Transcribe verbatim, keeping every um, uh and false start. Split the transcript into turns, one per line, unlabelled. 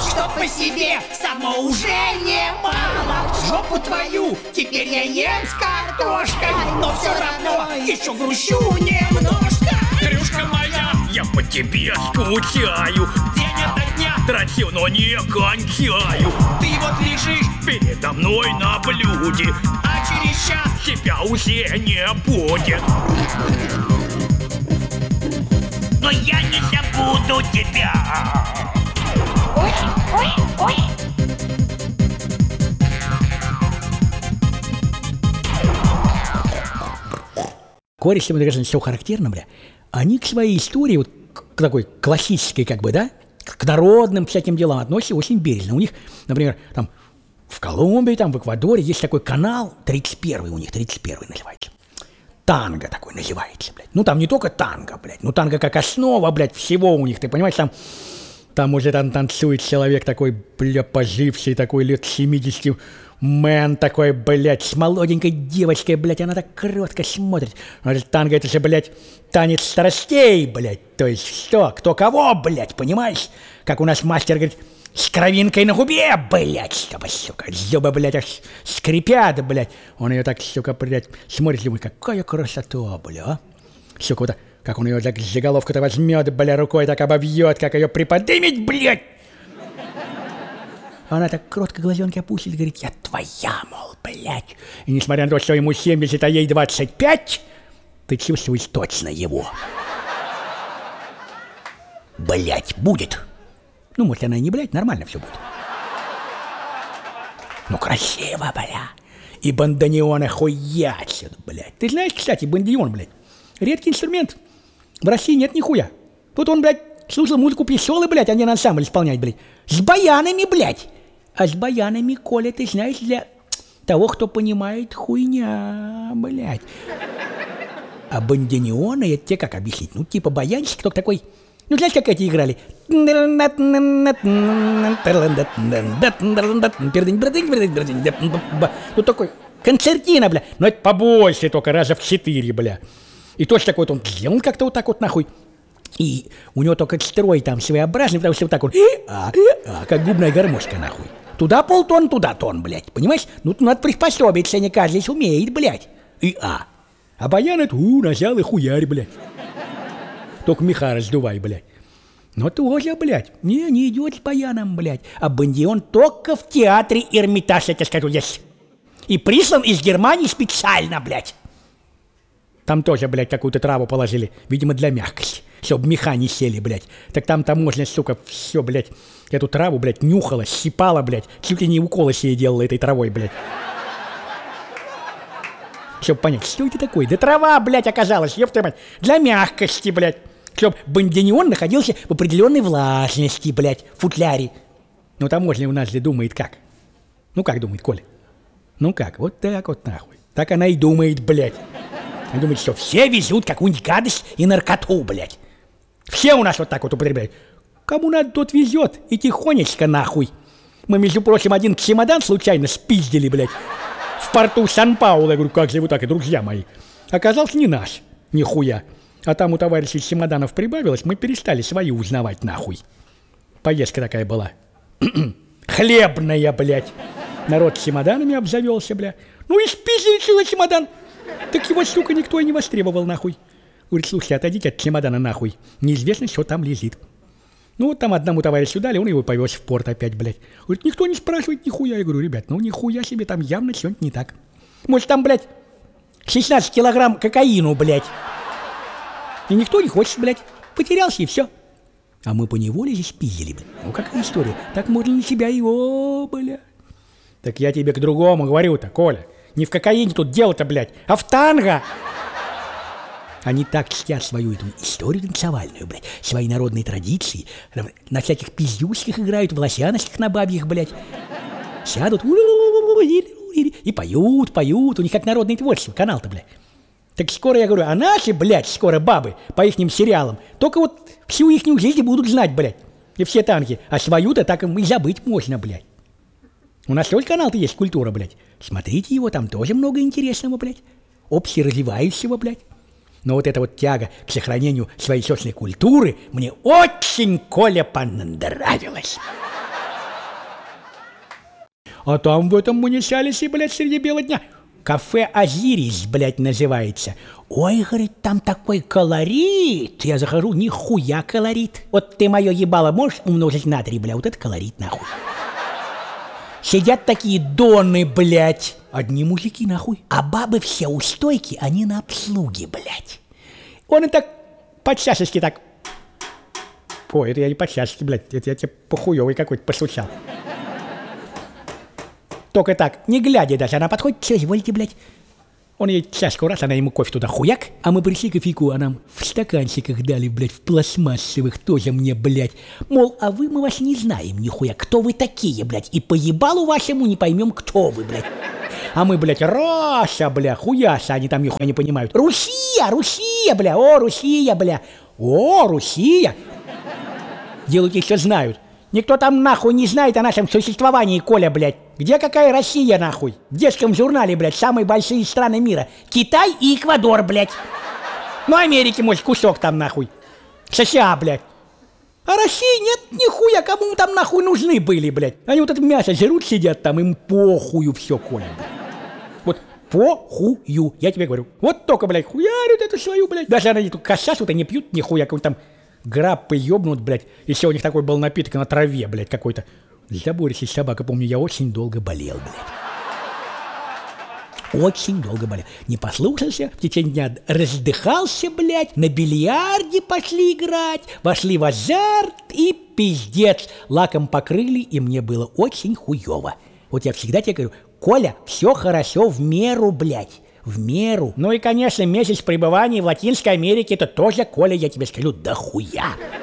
что по себе само уже немало. Жопу твою теперь я ем с картошкой, но все равно еще грущу немножко.
Крюшка моя, я по тебе скучаю. День ото дня трачу, но не кончаю. Ты вот лежишь передо мной на блюде, а через час тебя уже не будет. Но я не забуду тебя.
Ой, ой, ой.
Кореши, мне кажется, все характерно, бля. Они к своей истории, вот к такой классической, как бы, да, к народным всяким делам относятся очень бережно. У них, например, там в Колумбии, там в Эквадоре есть такой канал, тридцать первый у них, тридцать первый называется. Танго такой называется, блядь. Ну, там не только танго, блядь. Ну, танго как основа, блядь, всего у них, ты понимаешь, там... Там уже там танцует человек такой, бля, поживший, такой лет семидесяти, мэн такой, блядь, с молоденькой девочкой, блядь, она так кротко смотрит. Он говорит, танго это же, блядь, танец страстей, блядь. То есть что, кто кого, блядь, понимаешь? Как у нас мастер говорит, с кровинкой на губе, блядь, чтобы, сука, зубы, блядь, аж скрипят, блядь. Он ее так, сука, блядь, смотрит, думает, какая красота, бля, а? Сука, вот так. Как он ее так за головку-то возьмет, бля, рукой так обовьет, как ее приподнимет, блядь. Она так кротко глазенки опустит и говорит, я твоя, мол, блядь. И несмотря на то, что ему семьдесят, а ей двадцать пять, ты чувствуешь точно его. Блядь, будет. Ну, может, она и не блядь, нормально все будет. Ну, красиво, бля. И бандонеон охуячит, блядь. Ты знаешь, кстати, бандонеон, блядь, редкий инструмент. В России нет нихуя. Тут он, блядь, слушал музыку пьесолы, блядь, а не на ансамбль исполнять, блядь. С баянами, блядь. А с баянами, Коля, ты знаешь, для того, кто понимает, хуйня, блядь. А бандонеоны, это тебе как объяснить? Ну, типа баянщик, только такой... Ну, знаешь, как эти играли? Ну, такой концертина, бля. Но это побольше только, раза в четыре, бля. И точно такой вот он сделал как-то вот так вот нахуй. И у него только строй там своеобразный, потому что вот так вот, а, а, как губная гармошка нахуй. Туда полтон, туда тон, блядь, понимаешь? Ну, надо приспособиться, не каждый умеет, блядь. И а. А баян это, у, нажал и хуярь, блядь. Только меха раздувай, блядь. Но тоже, блядь, не, не идет с баяном, блядь. А бандион только в театре Эрмитаж, я тебе скажу, есть. И прислан из Германии специально, блядь. Там тоже, блядь, какую-то траву положили, видимо, для мягкости, чтобы меха не сели, блядь. Так там таможня, сука, все, блядь, эту траву, блядь, нюхала, щипала, блядь, чуть ли не уколы себе делала этой травой, блядь. Чтобы понять, что это такое? Да трава, блядь, оказалась, ёпта мать, для мягкости, блядь. Чтобы бандонеон находился в определенной влажности, блядь, в футляре. Ну, таможня у нас же думает как? Ну, как думает, Коля? Ну, как? Вот так вот, нахуй. Так она и думает, блядь. Она думает, что все везут какую-нибудь гадость и наркоту, блядь. Все у нас вот так вот употребляют. Кому надо, тот везет. И тихонечко, нахуй. Мы, между прочим, один чемодан случайно спиздили, блядь, в порту Сан-Пауло. Я говорю, как же вы так, и друзья мои. Оказался не наш, нихуя. А там у товарищей чемоданов прибавилось, мы перестали свои узнавать, нахуй. Поездка такая была. Хлебная, блядь. Народ с чемоданами обзавелся, бля. Ну и спиздили целый чемодан. Так его, сука, никто и не востребовал, нахуй. Говорит, слушайте, отойдите от чемодана, нахуй. Неизвестно, что там лежит. Ну, вот там одному товарищу дали, он его повез в порт опять, блядь. Говорит, никто не спрашивает нихуя. Я говорю, ребят, ну нихуя себе, там явно что-нибудь не так. Может, там, блядь, шестнадцать килограмм кокаину, блядь. И никто не хочет, блядь. Потерялся и все. А мы поневоле здесь пиздили, блядь. Ну, какая история. Так можно на себя его, блядь. Так я тебе к другому говорю-то, Коля. Не в кокаине тут дело-то, блядь, а в танго. Они так чтят свою эту историю танцевальную, блядь, свои народные традиции. На всяких пиздюшках играют, в лосяночках на бабьих, блядь. Сядут и поют, поют. У них как народное творчество, канал-то, блядь. Так скоро, я говорю, а наши, блядь, скоро бабы по ихним сериалам только вот всю ихнюю жизнь будут знать, блядь. И все танки. А свою-то так и забыть можно, блядь. У нас тоже канал-то есть, культура, блядь. Смотрите его, там тоже много интересного, блядь. Общеразвивающего, блядь. Но вот эта вот тяга к сохранению своей собственной культуры мне очень, Коля, понравилась. А там в этом муницалисе, блядь, среди бела дня кафе «Азирис», блядь, называется. Ой, говорит, там такой колорит. Я захожу, нихуя колорит. Вот ты мое ебало можешь умножить на три, бля, вот это колорит, нахуй. Сидят такие доны, блядь. Одни мужики, нахуй. А бабы все у стойки, они на обслуге, блядь. Он и так по-чашечке так. Ой, это я не по-чашечке, блядь. Это я тебе похуёвый какой-то постучал. Только так, не глядя даже, она подходит, что изволите, блядь. Он ей чашку раз, она ему кофе туда хуяк. А мы пришли к кофейку, а нам в стаканчиках дали, блядь, в пластмассовых тоже мне, блядь. Мол, а вы, мы вас не знаем нихуя, кто вы такие, блядь. И по ебалу вашему не поймем, кто вы, блядь. А мы, блядь, Раша, бля, хуяса, они там нихуя не понимают. Русия, Русия, бля, о, Русия, бля, о, Русия. Делают, еще знают. Никто там нахуй не знает о нашем существовании, Коля, блядь. Где какая Россия, нахуй? В детском журнале, блядь, самые большие страны мира. Китай и Эквадор, блядь. Ну, Америки, может, кусок там, нахуй. США, блядь. А России нет нихуя, кому там нахуй нужны были, блядь. Они вот это мясо жрут, сидят там, им похую все, Коля, блядь. Вот похую, я тебе говорю. Вот только, блядь, хуярят эту свою, блядь. Даже они тут косячут, не пьют нихуя, какой-то там граппы ёбнут, блядь. Еще у них такой был напиток на траве, блядь, какой-то. Забористая собака, помню, я очень долго болел, блядь. Очень долго болел. Не послушался, в течение дня раздыхался, блядь, на бильярде пошли играть, вошли в азарт и пиздец. Лаком покрыли, и мне было очень хуёво. Вот я всегда тебе говорю, Коля, все хорошо в меру, блядь. В меру. Ну и, конечно, месяц пребывания в Латинской Америке, это тоже, Коля, я тебе скажу, да хуя.